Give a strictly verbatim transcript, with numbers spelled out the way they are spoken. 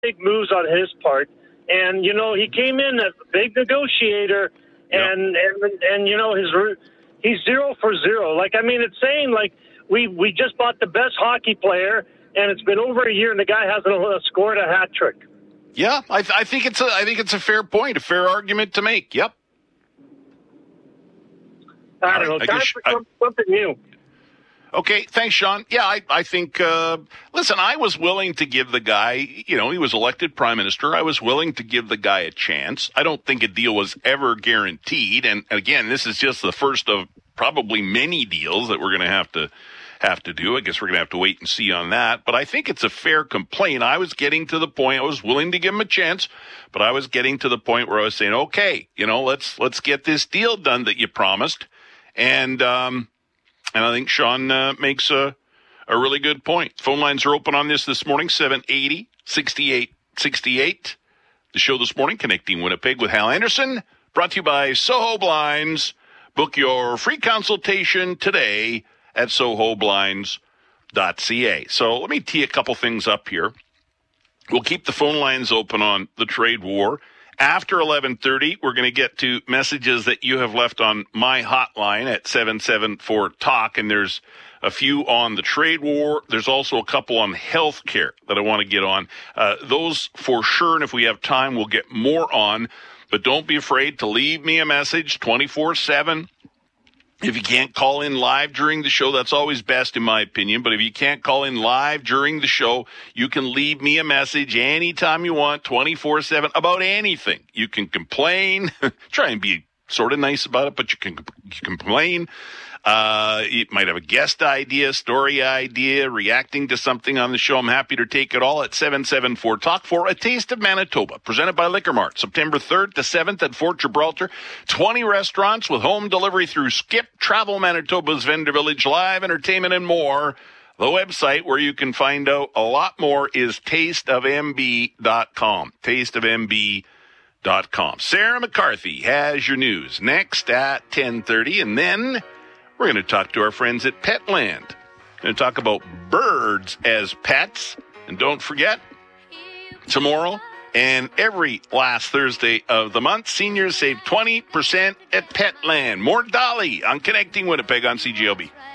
big moves on his part. And, you know, he came in a big negotiator, and, yep. and, and you know, his he's zero for zero. Like, I mean, it's saying, like, we, we just bought the best hockey player, and it's been over a year, and the guy hasn't scored a hat trick. Yeah, I, th- I think it's a I think it's a fair point, a fair argument to make. Yep. I don't know. I Time guess, for some, I, something new. Okay, thanks, Sean. Yeah, I, I think, uh, listen, I was willing to give the guy, you know, he was elected prime minister. I was willing to give the guy a chance. I don't think a deal was ever guaranteed. And again, this is just the first of probably many deals that we're going to have to have to do. I guess we're going to have to wait and see on that. But I think it's a fair complaint. I was getting to the point, I was willing to give him a chance, but I was getting to the point where I was saying, okay, you know, let's, let's get this deal done that you promised. And, um, And I think Sean uh, makes a, a really good point. Phone lines are open on this this morning, seven eighty, sixty-eight sixty-eight. The show this morning, Connecting Winnipeg with Hal Anderson, brought to you by Soho Blinds. Book your free consultation today at soho blinds dot c a. So let me tee a couple things up here. We'll keep the phone lines open on the trade war. After eleven thirty, we're going to get to messages that you have left on my hotline at seven seven four talk, and there's a few on the trade war. There's also a couple on health care that I want to get on. Uh, those for sure, and if we have time, we'll get more on. But don't be afraid to leave me a message twenty-four seven. If you can't call in live during the show, that's always best in my opinion. But if you can't call in live during the show, you can leave me a message anytime you want, twenty-four seven, about anything. You can complain, try and be sort of nice about it, but you can, you can complain. Uh, you might have a guest idea, story idea, reacting to something on the show. I'm happy to take it all at seven seven four talk for A Taste of Manitoba, presented by Liquor Mart, September third to seventh at Fort Gibraltar. twenty restaurants with home delivery through Skip, Travel Manitoba's Vendor Village, live entertainment, and more. The website where you can find out a lot more is taste of m b dot com. taste of m b dot com. Sarah McCarthy has your news next at ten thirty, and then we're going to talk to our friends at Petland. We're going to talk about birds as pets. And don't forget, tomorrow and every last Thursday of the month, seniors save twenty percent at Petland. More Dolly on Connecting Winnipeg on C G L B.